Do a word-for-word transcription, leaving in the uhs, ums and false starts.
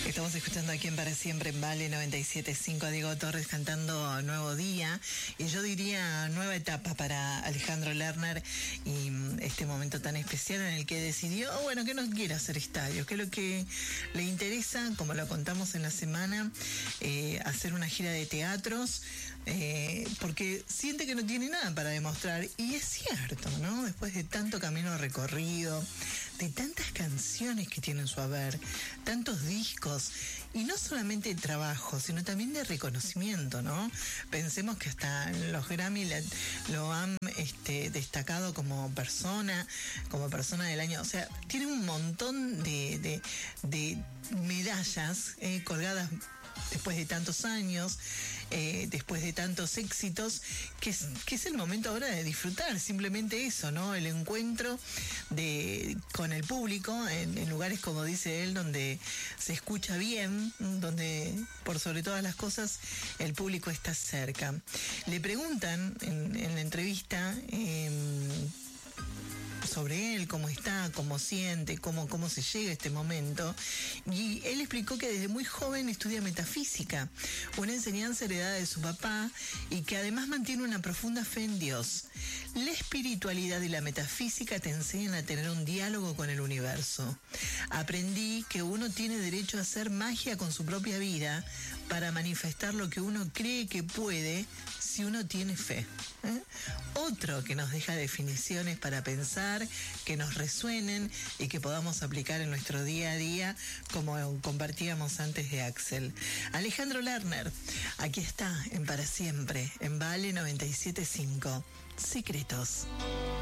Estamos escuchando aquí en Para Siempre en Vale noventa y siete punto cinco a Diego Torres cantando Nuevo Día, y yo diría nueva etapa para Alejandro Lerner, y este momento tan especial en el que decidió, bueno, que no quiere hacer estadios, que lo que le interesa, como lo contamos en la semana, eh, hacer una gira de teatros, eh, porque siente que no tiene nada para demostrar, y es cierto, ¿no? Después de tanto camino recorrido, de tantas canciones que tiene en su haber, tantos discos, y no solamente de trabajo, sino también de reconocimiento, ¿no? Pensemos que hasta los Grammy le, lo han este, destacado como persona, como persona del año, o sea, tiene un montón de, de, de medallas eh, colgadas después de tantos años, eh, después de tantos éxitos, que es, que es el momento ahora de disfrutar, simplemente eso, ¿no? El encuentro de con el público en, en lugares, como dice él, donde se escucha bien, donde por sobre todas las cosas el público está cerca. Le preguntan en, en la entrevista eh, sobre él, cómo está, cómo siente, cómo, cómo se llega a este momento. Y él explicó que desde muy joven estudia metafísica, una enseñanza heredada de su papá, y que además mantiene una profunda fe en Dios. La espiritualidad y la metafísica te enseñan a tener un diálogo con el universo. Aprendí que uno tiene derecho a hacer magia con su propia vida para manifestar lo que uno cree que puede si uno tiene fe. ¿Eh? Otro que nos deja definiciones para pensar, que nos resuenen y que podamos aplicar en nuestro día a día, como compartíamos antes de Axel. Alejandro Lerner, aquí está en Para Siempre, en Vale noventa y siete punto cinco. Secretos.